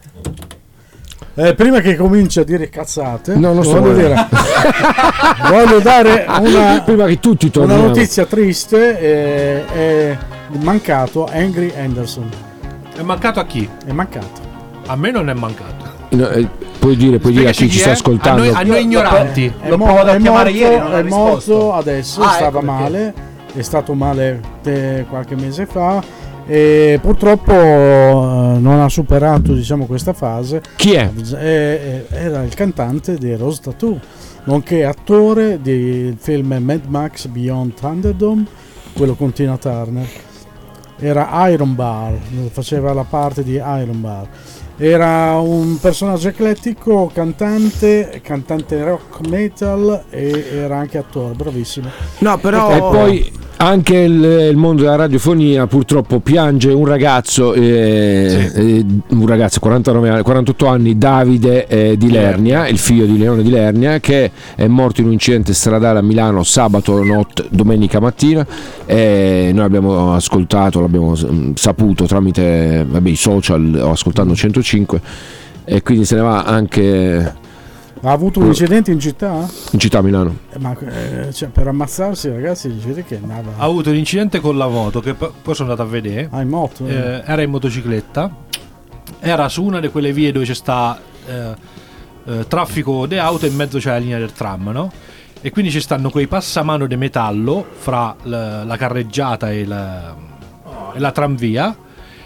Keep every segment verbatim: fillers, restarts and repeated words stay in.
Eh, prima che cominci a dire cazzate, no, non so voglio, dire, voglio dare una, prima che tutti una notizia triste. Eh, è mancato Angry Anderson. È mancato a chi? È mancato. A me non è mancato. No, eh, puoi dire, puoi dire a chi ci sta ascoltando. A noi, a noi ignoranti. È, L'ho mo- provato a è chiamare morto, ieri, non ha è risposto. morto adesso, Ah, stava ecco male, è stato male te- qualche mese fa. E purtroppo eh, non ha superato, diciamo, questa fase. Chi è? Eh, eh, era il cantante di Rose Tattoo, nonché attore del film Mad Max Beyond Thunderdome, quello con Tina Turner. Era Iron Bar, faceva la parte di Iron Bar. Era un personaggio eclettico, cantante, cantante rock metal e era anche attore, bravissimo. No, però E poi anche il, il mondo della radiofonia purtroppo piange un ragazzo, eh, Sì. eh, un ragazzo quarantanove, quarantotto anni, Davide eh, di Lernia, il figlio di Leone di Lernia, che è morto in un incidente stradale a Milano sabato notte, domenica mattina. E noi abbiamo ascoltato, l'abbiamo mm, saputo tramite vabbè, i social o ascoltando centocinque, e quindi se ne va anche Ha avuto un incidente in città? in città a Milano. Eh, ma eh, cioè, per ammazzarsi, ragazzi, dicete che andava. Ha avuto un incidente con la moto che po- poi sono andato a vedere. Ah, in moto? Eh, era in motocicletta. Era su una di quelle vie dove c'è sta eh, eh, traffico di auto e in mezzo c'è la linea del tram, no? E quindi ci stanno quei passamano di metallo fra la, la carreggiata e la, e la tranvia.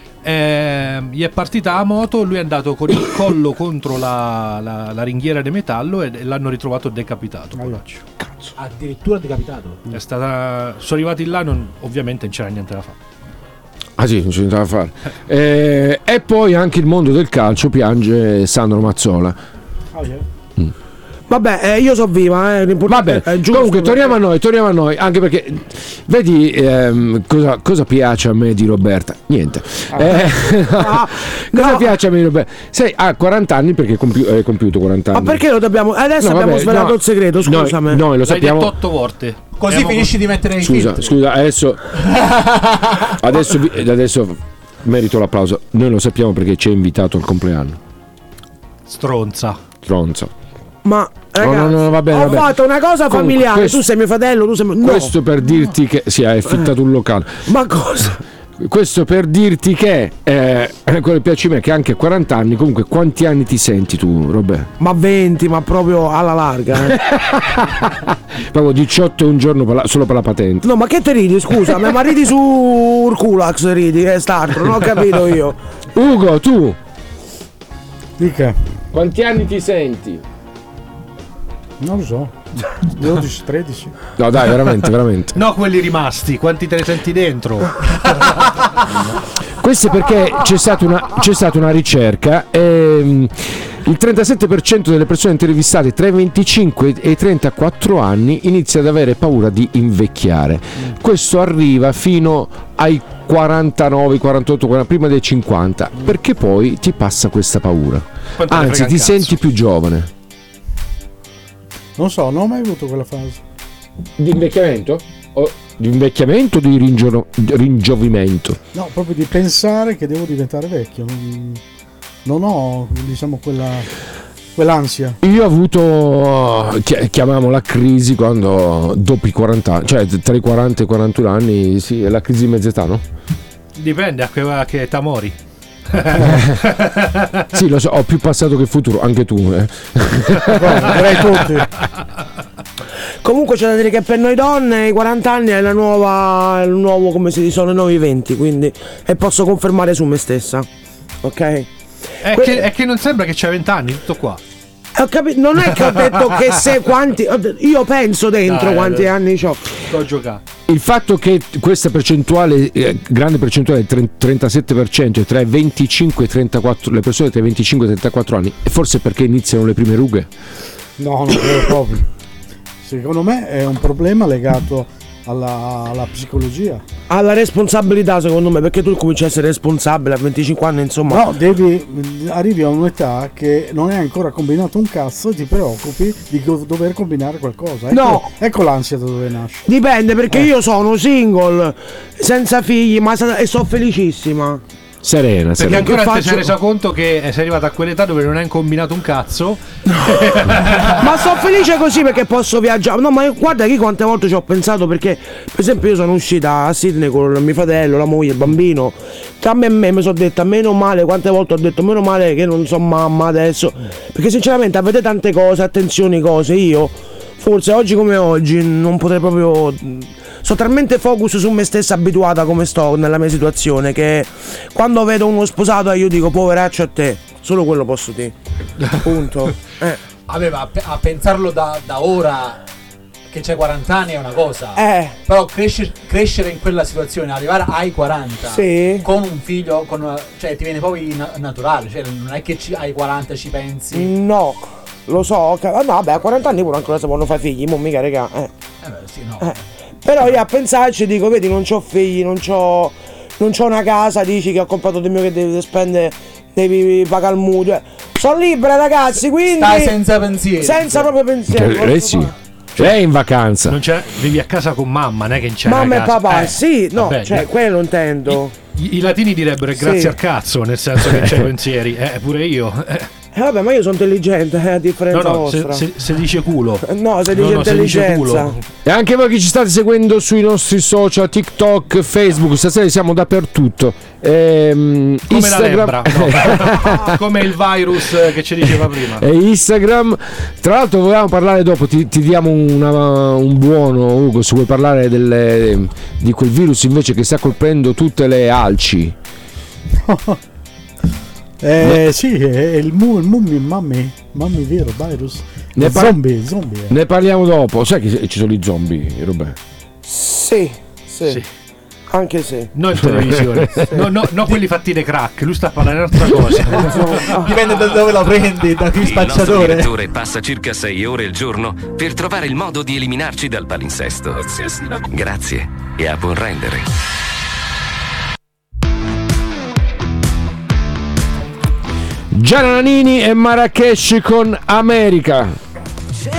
Eh, gli è partita la moto, lui è andato con il collo contro la, la, la ringhiera di metallo e l'hanno ritrovato decapitato. Polaccio. Cazzo. Addirittura decapitato. È stata, sono arrivati là, non, ovviamente non c'era niente da fare. Ah sì, non c'è niente da fare. Eh, e poi anche il mondo del calcio piange Sandro Mazzola. Oh, yeah. vabbè, eh, io so viva, eh, Vabbè, è giusto, comunque torniamo a perché- noi, torniamo a noi, anche perché vedi ehm, cosa, cosa piace a me di Roberta? Niente. Eh, Ah, cosa no. piace a me di Roberta? Sei ha quaranta anni perché è compi- è compiuto quaranta anni. Ma perché lo dobbiamo adesso No, abbiamo vabbè, svelato no, il segreto, scusami. Noi, noi lo L'hai sappiamo. detto otto volte. Così Abbiamo- finisci di mettere i Scusa, filtri. scusa, adesso adesso, vi- adesso merito l'applauso. Noi lo sappiamo perché ci ha invitato al compleanno. Stronza. Stronzo. Ma ragazzi, no, no, va bene, ho va bene. fatto una cosa Comunque, familiare, questo- tu sei mio fratello, tu sei mio... no. Questo per dirti che si è affittato un locale. Ma cosa? Questo per dirti che eh, quello che piace a me è che anche a quaranta anni, comunque quanti anni ti senti tu, Robè? Ma venti, ma proprio alla larga, eh. Proprio diciotto e un giorno per la- solo per la patente. No, ma che te ridi, scusa, ma ridi su Urculax, ridi, che è st'altro, non ho capito io. Ugo, tu Dica, quanti anni ti senti? non lo so, dodici, tredici. No dai, veramente, veramente. No, quelli rimasti, quanti te ne senti dentro? Questo è perché c'è stata una, c'è stata una ricerca e il trentasette per cento delle persone intervistate tra i venticinque e i trentaquattro anni inizia ad avere paura di invecchiare. Questo arriva fino ai quarantanove, quarantotto, quaranta, prima dei cinquanta, perché poi ti passa questa paura. Quanto ne Anzi, frega ti un cazzo? senti più giovane. Non so, non ho mai avuto quella fase. Di invecchiamento? O di invecchiamento o di ringioro- di ringiovimento? No, proprio di pensare che devo diventare vecchio. Non, non ho, diciamo, quella quell'ansia. Io ho avuto, chi- chiamiamola crisi, quando dopo i quaranta anni, cioè tra i quaranta e i quarantuno anni, sì, è la crisi di mezza età, no? Dipende a che, a che età mori. Sì, lo so, ho più passato che futuro, anche tu. Eh. Guarda, direi tutti. Comunque c'è da dire che per noi donne i quaranta anni è la nuova, il nuovo, come si dice, sono i nuovi venti, quindi, e posso confermare su me stessa, ok? È, Que- che, è che non sembra che c'hai vent'anni, tutto qua. Ho capito, non è che ho detto che se quanti, ho detto- io penso dentro Dai, quanti dai. anni ho. Sto a giocare. Il fatto che questa percentuale, eh, grande percentuale, del trentasette per cento tra i venticinque e i trentaquattro, le persone tra i venticinque e i trentaquattro anni, è forse perché iniziano le prime rughe? No, non credo proprio. Secondo me è un problema legato alla, alla psicologia. Alla responsabilità, secondo me, perché tu cominci a essere responsabile a venticinque anni, insomma. No, devi, arrivi a un'età che non è ancora combinato un cazzo e ti preoccupi di go- dover combinare qualcosa. Ecco, No. ecco l'ansia da dove nasce. Dipende, perché Eh. io sono single, senza figli, ma sa- e sono felicissima. Serena, Perché serena. ancora Che non ti faccio- sei reso conto che sei arrivato a quell'età dove non hai combinato un cazzo. Ma sono felice così perché posso viaggiare. No, ma guarda che quante volte ci ho pensato, perché per esempio io sono uscita a Sydney con mio fratello, la moglie, il bambino. Che a me, a me mi sono detta meno male, quante volte ho detto meno male che non sono mamma adesso. Perché sinceramente avete tante cose, attenzioni, cose. Io forse oggi come oggi non potrei proprio. Sono talmente focus su me stessa, abituata come sto nella mia situazione, che quando vedo uno sposato io dico poveraccio a te. Solo quello posso dire. Punto. Eh. Aveva a, pe- a pensarlo da, da ora che c'hai quaranta anni è una cosa. Eh. Però crescere, crescere in quella situazione, arrivare ai quaranta Sì. con un figlio, con una- cioè ti viene poi na- naturale, cioè non è che ci, ai quaranta ci pensi. No, lo so. che- ah, No, vabbè, a quaranta anni pure ancora si possono fare figli, mo mica regà. Eh. Eh beh, sì, no. Eh. Però io a pensarci dico, vedi, non c'ho figli, non c'ho, non c'ho una casa, dici che ho comprato del mio che devi spendere, devi pagare il mutuo. eh. Sono libera, ragazzi, quindi Stai senza pensieri. senza proprio pensiero. Cioè, eh sì. Cioè, è in vacanza. Non c'è, vivi a casa con mamma, non è che c'è Mamma una e casa. papà, Eh, sì, no, vabbè, cioè, eh, quello intendo. I, i latini direbbero Sì. grazie al cazzo, nel senso che c'hai pensieri. Eh, pure io. Eh. Eh, vabbè, ma io sono intelligente, eh, a No, differenza no, se, vostra. se- se dice culo. No, se No, dice no, se dice intelligenza. culo. E anche voi che ci state seguendo sui nostri social, TikTok, Facebook, stasera siamo dappertutto. Ehm, Come la lebbra, no. Come il virus che ci diceva prima. e Instagram. Tra l'altro volevamo parlare dopo, ti, ti diamo una- un buono, Ugo, se vuoi parlare delle- di quel virus invece che sta colpendo tutte le alci. Eh, sì, è il, mu- il mummy, mammi, mammi vero, virus. Ne par- zombie, zombie. eh. Ne parliamo dopo. Sai che ci sono i zombie, Robè? Sì, sì, Sì. anche se. No, in televisione. No, no, no, quelli fatti dei crack. Lui sta parlando di un'altra cosa. Dipende da dove lo prendi, da chi Il nostro spacciatore. direttore passa circa sei ore al giorno per trovare il modo di eliminarci dal palinsesto. Grazie e a buon rendere. Gianna Nannini e Marrakesh con America.